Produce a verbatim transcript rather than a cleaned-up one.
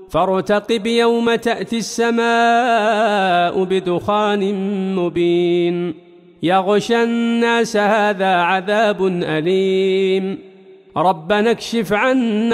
فارتقب يوم تأتي السماء بدخان مبين يغشى الناس هذا عذاب أليم ربنا اكشف عنا